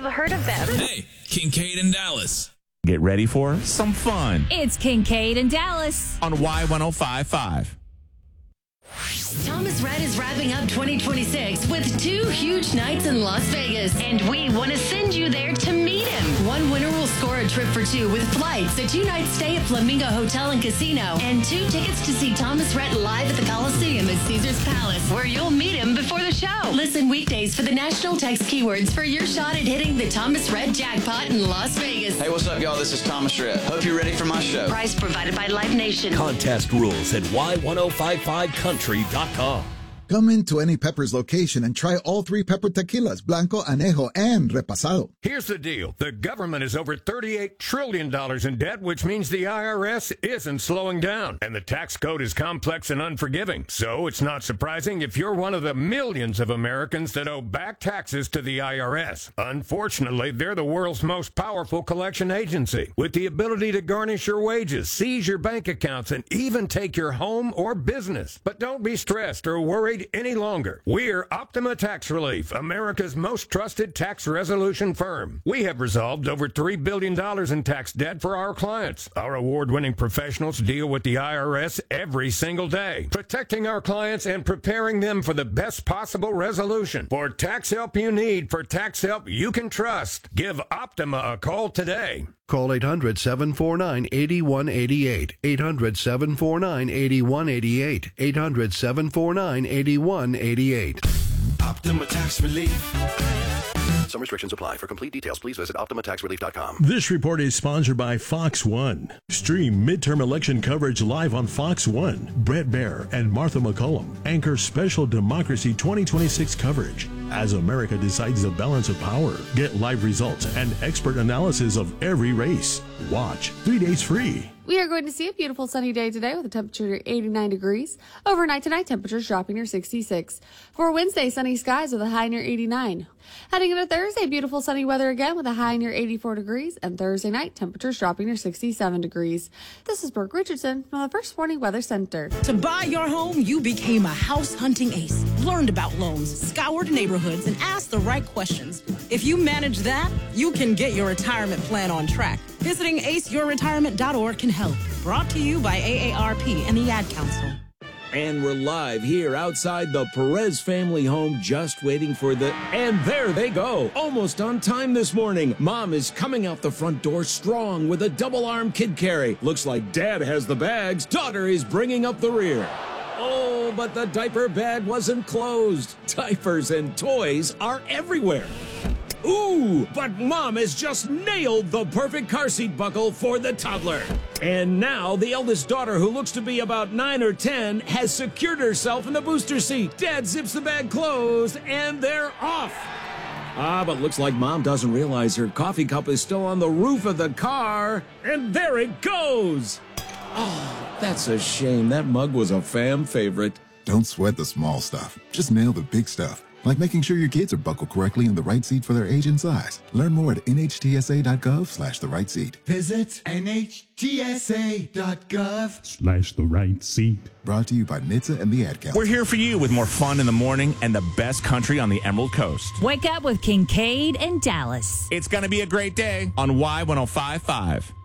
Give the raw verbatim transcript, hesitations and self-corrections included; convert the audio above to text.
I've heard of them. Hey, Kincaid in Dallas. Get ready for some fun It's Kincaid in Dallas. on Y ten fifty-five. Thomas Rhett is wrapping up twenty twenty-six with two huge nights in Las Vegas, and we want to send you there to meet him. One winner will score a trip for two with flights, a two-night stay at Flamingo Hotel and Casino, and two tickets to see Thomas Rhett live at the Coliseum at Caesars Palace, where you'll meet him before the show. Listen weekdays for the national text keywords for your shot at hitting the Thomas Rhett jackpot in Las Vegas. Hey, what's up, y'all? This is Thomas Rhett. Hope you're ready for my show. Prize provided by Live Nation. Contest rules at Y ten fifty-five country dot com. Come into any Pepper's location and try all three Pepper tequilas, Blanco, Anejo, and Repasado. Here's the deal. The government is over thirty-eight trillion dollars in debt, which means the I R S isn't slowing down. And the tax code is complex and unforgiving. So it's not surprising if you're one of the millions of Americans that owe back taxes to the I R S. Unfortunately, they're the world's most powerful collection agency, with the ability to garnish your wages, seize your bank accounts, and even take your home or business. But don't be stressed or worried any longer. We're Optima Tax Relief, America's most trusted tax resolution firm. We have resolved over three billion dollars in tax debt for our clients. Our award-winning professionals deal with the I R S every single day, protecting our clients and preparing them for the best possible resolution. For tax help you need, for tax help you can trust, give Optima a call today. Call eight hundred, seven four nine, eight one eight eight. eight hundred, seven four nine, eight one eight eight. eight hundred, seven four nine, eight one eight eight. Optima Tax Relief. Some restrictions apply. For complete details, please visit Optima Tax Relief dot com. This report is sponsored by Fox One. Stream midterm election coverage live on Fox One. Brett Baer and Martha McCollum anchor special Democracy twenty twenty-six coverage as America decides the balance of power. Get live results and expert analysis of every race. Watch three days free. We are going to see a beautiful sunny day today with a temperature near eighty-nine degrees. Overnight tonight, temperatures dropping near sixty-six. For Wednesday, sunny skies with a high near eighty-nine. Heading into Thursday, beautiful sunny weather again with a high near eighty-four degrees. And Thursday night, temperatures dropping near sixty-seven degrees. This is Brooke Richardson from the First Warning Weather Center. To buy your home, you became a house hunting ace. Learned about loans, scoured neighborhoods, and asked the right questions. If you manage that, you can get your retirement plan on track. Visiting ace your retirement dot org can help. Brought to you by A A R P and the Ad Council. And we're live here outside the Perez family home, just waiting for the... And there they go, almost on time this morning. Mom is coming out the front door strong with a double-arm kid carry. Looks like Dad has the bags. Daughter is bringing up the rear. Oh, but the diaper bag wasn't closed. Diapers and toys are everywhere. Ooh, but Mom has just nailed the perfect car seat buckle for the toddler. And now the eldest daughter, who looks to be about nine or ten, has secured herself in the booster seat. Dad zips the bag closed, and they're off. Ah, but looks like Mom doesn't realize her coffee cup is still on the roof of the car. And there it goes. Oh, that's a shame. That mug was a fam favorite. Don't sweat the small stuff. Just nail the big stuff. Like making sure your kids are buckled correctly in the right seat for their age and size. Learn more at N H T S A dot gov slash the right seat. Visit N H T S A dot gov slash the right seat. Brought to you by N H T S A and the Ad Council. We're here for you with more fun in the morning and the best country on the Emerald Coast. Wake up with Kincaid in Dallas. It's going to be a great day on Y ten fifty-five.